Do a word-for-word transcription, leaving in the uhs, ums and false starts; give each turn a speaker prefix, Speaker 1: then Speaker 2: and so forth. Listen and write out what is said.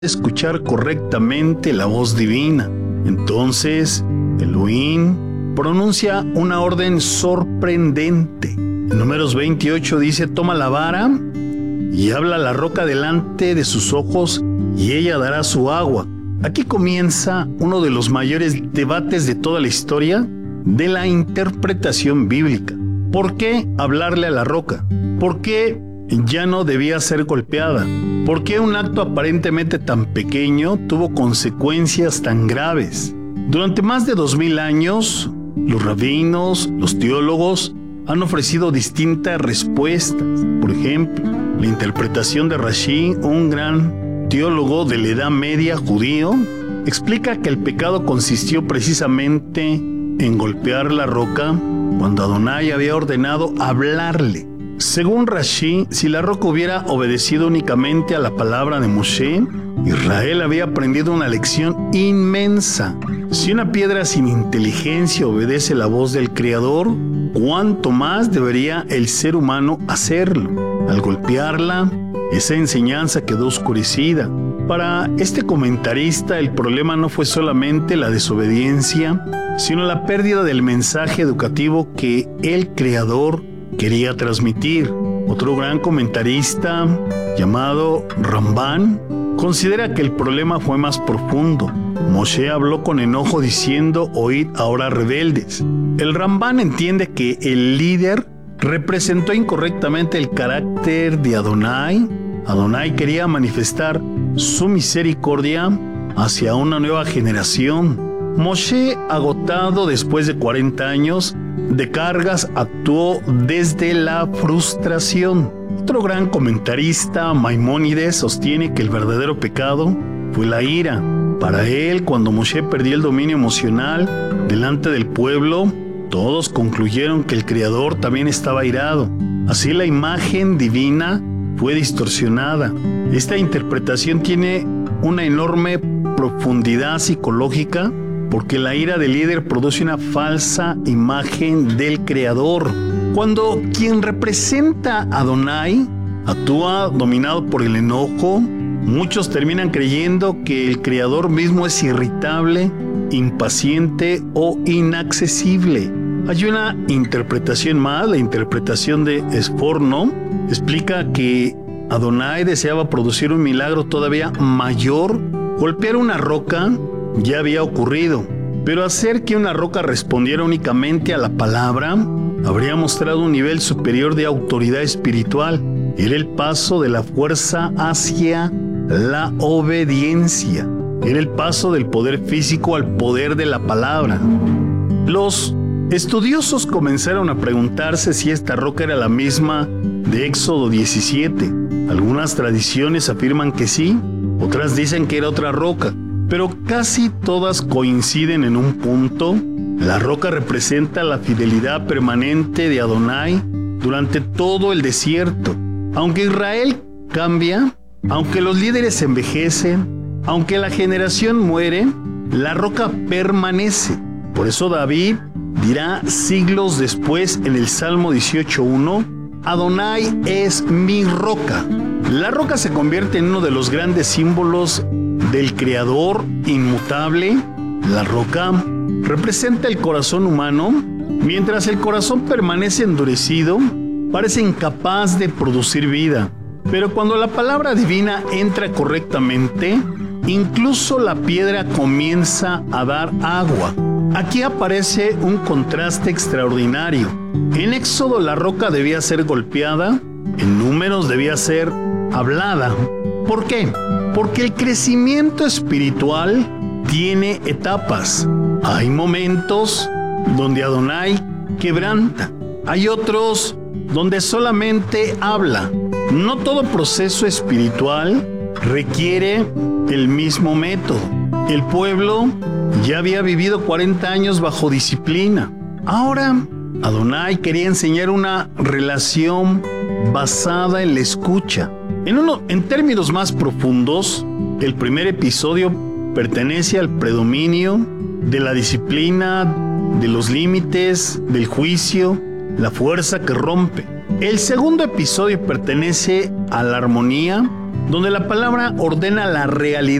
Speaker 1: escuchar correctamente la voz divina. Entonces, Elohim pronuncia una orden sorprendente. En Números veintiocho dice: toma la vara y habla a la roca delante de sus ojos y ella dará su agua. Aquí comienza uno de los mayores debates de toda la historia de la interpretación bíblica. ¿Por qué hablarle a la roca? ¿Por qué ya no debía ser golpeada? ¿Por qué un acto aparentemente tan pequeño tuvo consecuencias tan graves? Durante más de dos mil años, los rabinos, los teólogos, han ofrecido distintas respuestas. Por ejemplo, la interpretación de Rashi, un gran teólogo de la Edad Media judío, explica que el pecado consistió precisamente en golpear la roca cuando Adonai había ordenado hablarle. Según Rashi, si la roca hubiera obedecido únicamente a la palabra de Moshe, Israel había aprendido una lección inmensa. Si una piedra sin inteligencia obedece la voz del Creador, ¿cuánto más debería el ser humano hacerlo? Al golpearla, esa enseñanza quedó oscurecida. Para este comentarista, el problema no fue solamente la desobediencia, sino la pérdida del mensaje educativo que el Creador quería transmitir. Otro gran comentarista, llamado Ramban, considera que el problema fue más profundo. Moshe habló con enojo diciendo: oíd ahora, rebeldes. El Ramban entiende que el líder representó incorrectamente el carácter de Adonai. Adonai quería manifestar su misericordia hacia una nueva generación. Moshe, agotado después de cuarenta años de cargas, actuó desde la frustración. Otro gran comentarista, Maimónides, sostiene que el verdadero pecado fue la ira. Para él, cuando Moshe perdió el dominio emocional delante del pueblo, todos concluyeron que el Creador también estaba airado. Así la imagen divina fue distorsionada. Esta interpretación tiene una enorme profundidad psicológica, porque la ira del líder produce una falsa imagen del Creador. Cuando quien representa a Adonai actúa dominado por el enojo, muchos terminan creyendo que el Creador mismo es irritable, impaciente o inaccesible. Hay una interpretación más, la interpretación de Esforno, explica que Adonai deseaba producir un milagro todavía mayor. Golpear una roca ya había ocurrido, pero hacer que una roca respondiera únicamente a la palabra habría mostrado un nivel superior de autoridad espiritual. Era el paso de la fuerza hacia la obediencia. Era el paso del poder físico al poder de la palabra. Los estudiosos comenzaron a preguntarse si esta roca era la misma de Éxodo diecisiete. Algunas tradiciones afirman que sí, otras dicen que era otra roca, pero casi todas coinciden en un punto. La roca representa la fidelidad permanente de Adonai durante todo el desierto. Aunque Israel cambia, aunque los líderes envejecen, aunque la generación muere, la roca permanece. Por eso David dirá siglos después en el Salmo dieciocho uno: Adonai es mi roca. La roca se convierte en uno de los grandes símbolos del Creador inmutable. La roca representa el corazón humano. Mientras el corazón permanece endurecido, parece incapaz de producir vida. Pero cuando la palabra divina entra correctamente, incluso la piedra comienza a dar agua. Aquí aparece un contraste extraordinario. En Éxodo la roca debía ser golpeada, en Números debía ser hablada. ¿Por qué? Porque el crecimiento espiritual tiene etapas. Hay momentos donde Adonai quebranta. Hay otros donde solamente habla. No todo proceso espiritual requiere el mismo método. El pueblo ya había vivido cuarenta años bajo disciplina. Ahora, Adonai quería enseñar una relación basada en la escucha. En, uno, en términos más profundos, el primer episodio pertenece al predominio de la disciplina, de los límites, del juicio, la fuerza que rompe. El segundo episodio pertenece a la armonía donde la palabra ordena la realidad